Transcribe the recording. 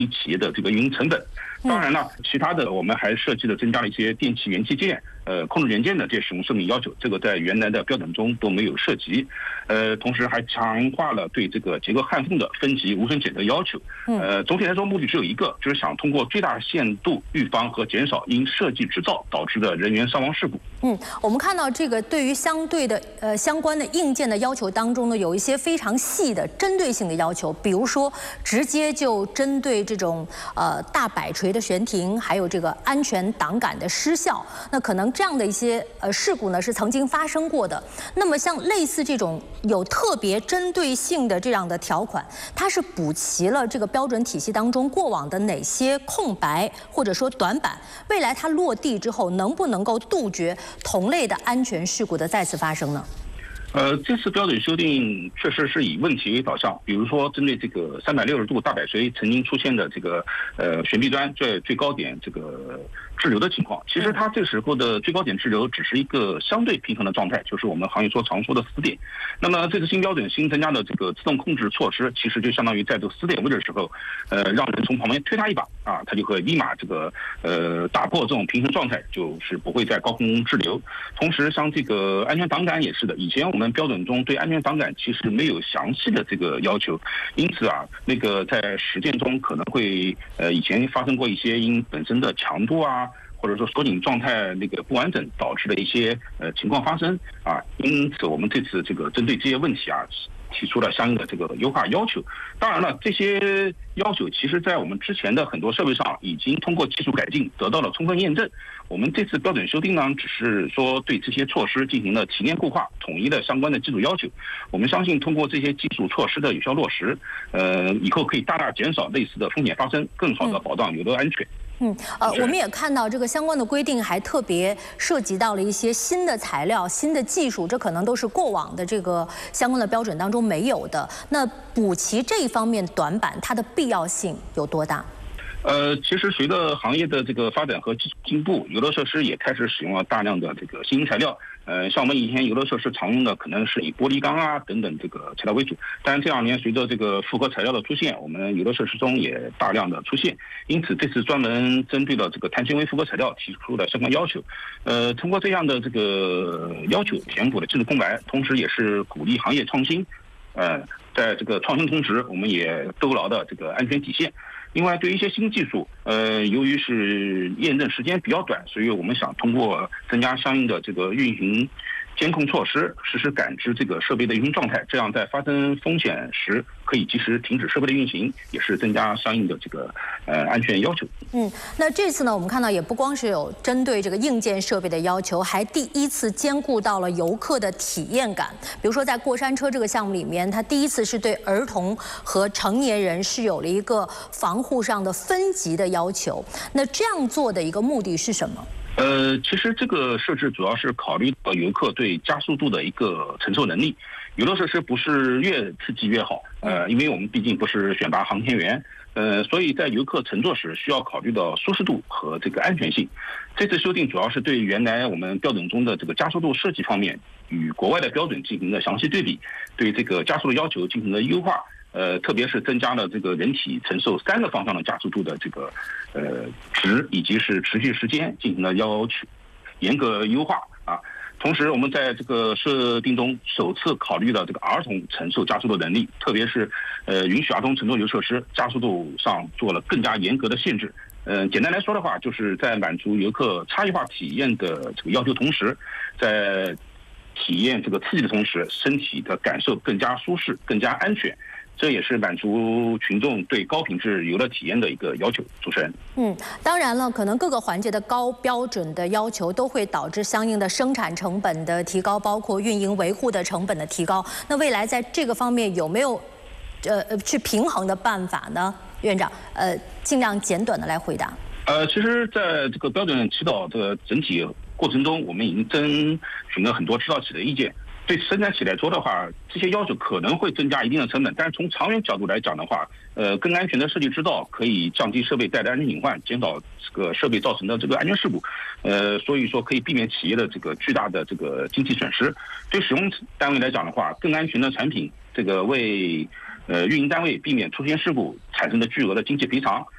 企业的这个运营成本。当然了，其他的我们还设计了增加了一些电气元器件、控制元件的这些使用寿命要求，这个在原来的标准中都没有涉及。同时还强化了对这个结构焊缝的分级无损检测要求。总体来说，目的只有一个，就是想通过最大限度预防和减少因设计制造导致的人员伤亡事故。 我们看到这个对于相关的硬件的要求当中呢，有一些非常细的针对性的要求，比如说直接就针对这种大摆锤的悬停，还有这个安全挡杆的失效，那可能这样的一些事故呢是曾经发生过的。那么像类似这种有特别针对性的这样的条款，它是补齐了这个标准体系当中过往的哪些空白或者说短板？未来它落地之后，能不能够杜绝同类的安全事故的再次发生呢？ 这次标准修订确实是以问题为导向，比如说针对这个360度大摆锤曾经出现的这个悬臂端在最高点这个滞留的情况，其实它这时候的最高点滞留只是一个相对平衡的状态，就是我们行业常说的死点。那么这次新标准新增加的这个自动控制措施，其实就相当于在这个死点位置的时候，让人从旁边推他一把啊，他就会立马这个打破这种平衡状态，就是不会在高空滞留。同时，像这个安全挡杆也是的，以前我们标准中对安全挡杆其实没有详细的这个要求，因此啊，那个在实践中可能会以前发生过一些因本身的强度啊，或者说锁紧状态那个不完整导致的一些情况发生啊，因此我们这次这个针对这些问题啊，提出了相应的这个优化要求。当然了，这些要求其实在我们之前的很多设备上已经通过技术改进得到了充分验证。我们这次标准修订呢，只是说对这些措施进行了提炼固化，统一了相关的技术要求。我们相信通过这些技术措施的有效落实，以后可以大大减少类似的风险发生，更好的保障游乐安全。 我们也看到这个相关的规定还特别涉及到了一些新的材料、新的技术，这可能都是过往的这个相关的标准当中没有的。那补齐这一方面短板，它的必要性有多大？ 其实随着行业的这个发展和技术进步，游乐设施也开始使用了大量的这个新型材料。像我们以前游乐设施常用的可能是以玻璃钢啊等等这个材料为主，但是这2年随着这个复合材料的出现，我们游乐设施中也大量的出现，因此这次专门针对了这个碳纤维复合材料提出了相关要求。通过这样的这个要求填补了技术空白，同时也是鼓励行业创新。在这个创新同时，我们也兜牢的这个安全底线。另外，对于一些新技术，由于是验证时间比较短，所以我们想通过增加相应的这个运行监控措施，实时感知这个设备的运行状态，这样在发生风险时可以及时停止设备的运行，也是增加相应的这个安全要求。 那这次呢，我们看到也不光是有针对这个硬件设备的要求，还第一次兼顾到了游客的体验感。比如说在过山车这个项目里面，它第一次是对儿童和成年人是有了一个防护上的分级的要求。那这样做的一个目的是什么？ 其实这个设置主要是考虑到游客对加速度的一个承受能力。游乐设施不是越刺激越好，因为我们毕竟不是选拔航天员，所以在游客乘坐时需要考虑到舒适度和这个安全性。这次修订主要是对原来我们标准中的这个加速度设计方面与国外的标准进行了详细对比，对这个加速度要求进行了优化。特别是增加了这个人体承受3个方向的加速度的这个值，以及是持续时间进行了要求严格优化啊。同时，我们在这个设定中首次考虑了这个儿童承受加速度能力，特别是允许儿童乘坐游乐设施加速度上做了更加严格的限制。简单来说的话，就是在满足游客差异化体验的这个要求同时，在体验这个刺激的同时，身体的感受更加舒适、更加安全。这也是满足群众对高品质游乐体验的一个要求。主持人， 当然了，可能各个环节的高标准的要求都会导致相应的生产成本的提高，包括运营维护的成本的提高。那未来在这个方面有没有去平衡的办法呢？院长，尽量简短的来回答。 其实，在这个标准起草的整体过程中，我们已经征询了很多制造企的意见。对生产企来说的话，这些要求可能会增加一定的成本，但是从长远角度来讲的话，更安全的设计制造可以降低设备带来的安全隐患，减少这个设备造成的这个安全事故。所以说可以避免企业的这个巨大的这个经济损失。对使用单位来讲的话，更安全的产品，这个为运营单位避免出现事故产生的巨额的经济赔偿。